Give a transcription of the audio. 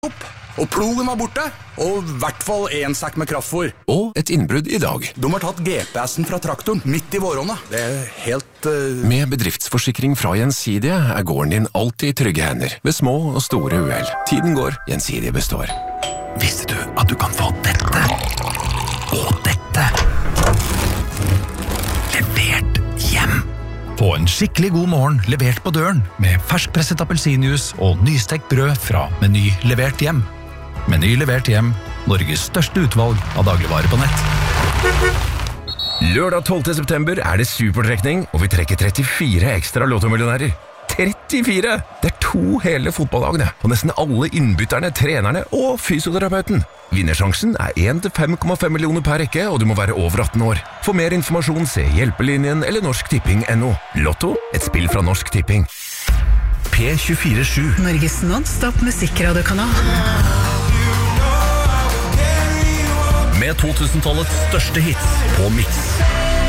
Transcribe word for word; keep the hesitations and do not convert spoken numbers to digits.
opp, og plogen var borte, og I hvert fall en sekk med kraftfôr. Og et innbrudd I dag. De har tatt G P S-en fra traktoren midt I våronna. Det er helt... Uh... Med bedriftsforsikring fra Gjensidige er gården din alltid I trygge hender, ved små og store uhell. Tiden går, Gjensidige består. Visste du at du kan få dette og dette levert hjem? Få en skikkelig god morgen levert på døren med ferskpresset appelsinjuice og nystekt brød fra Meny levert hjem. Meny levert hjem, Norges største utvalg av dagligvarer på nett. Lørdag tolvte september er det supertrekning, og vi trekker trettifire ekstra lottomillionærer. trettifire! Det er to hele fotballagene, og nesten alle innbytterne, trenerne og fysioterapeuten. Vinnersjansen er en til fem komma fem millioner per rekke, og du må være over atten år. For mer informasjon, se Hjelpelinjen eller Norsk Tipping punktum no. Lotto, et spill fra Norsk Tipping. P tjuefire sju. Norges non-stop musikkradiokanal. Med to tusen-tallets største hits på Mix.